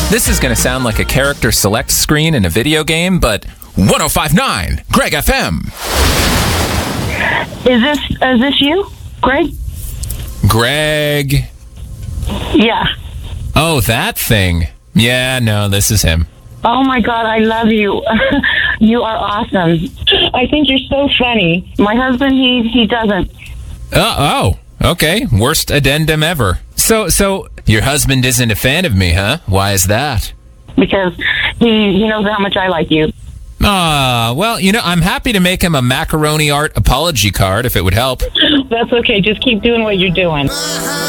This is going to sound like a character select screen in a video game, but 105.9 Greg FM. Is this you, Greg? Greg. Yeah. Oh, that thing. Yeah, no, this is him. Oh my God, I love you. You are awesome. I think you're so funny. My husband, he doesn't. Oh, okay. Worst addendum ever. So your husband isn't a fan of me, huh? Why is that? Because he knows how much I like you. Well, I'm happy to make him a macaroni art apology card if it would help. That's okay. Just keep doing what you're doing.